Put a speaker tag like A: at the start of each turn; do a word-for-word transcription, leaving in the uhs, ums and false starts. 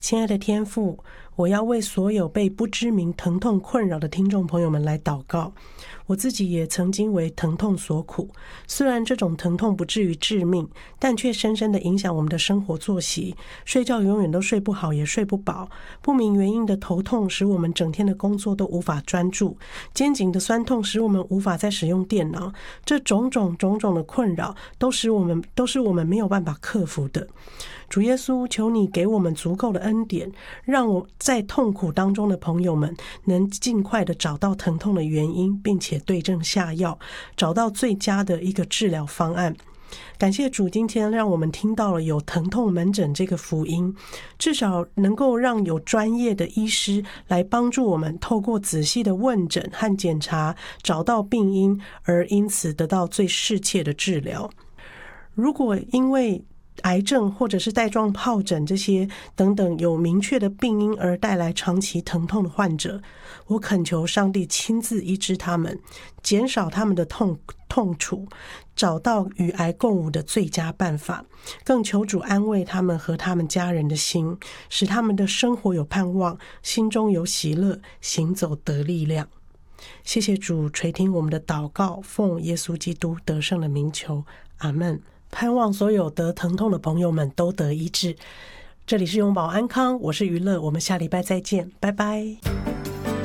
A: 亲爱的天父，我要为所有被不知名疼痛困扰的听众朋友们来祷告。我自己也曾经为疼痛所苦，虽然这种疼痛不至于致命，但却深深的影响我们的生活作息，睡觉永远都睡不好，也睡不饱。不明原因的头痛使我们整天的工作都无法专注，肩颈的酸痛使我们无法再使用电脑。这种种种种的困扰都使我们都是我们没有办法克服的。主耶稣，求你给我们足够的恩典，让我在痛苦当中的朋友们能尽快的找到疼痛的原因，并且对症下药，找到最佳的一个治疗方案。感谢主，今天让我们听到了有疼痛门诊这个福音，至少能够让有专业的医师来帮助我们，透过仔细的问诊和检查，找到病因，而因此得到最适切的治疗。如果因为癌症或者是带状疱疹这些等等有明确的病因而带来长期疼痛的患者，我恳求上帝亲自医治他们，减少他们的痛痛楚，找到与癌共舞的最佳办法，更求主安慰他们和他们家人的心，使他们的生活有盼望，心中有喜乐，行走得力量。谢谢主垂听我们的祷告，奉耶稣基督得胜的名求，阿们。盼望所有得疼痛的朋友们都得医治。这里是永保安康，我是于乐，我们下礼拜再见，拜拜。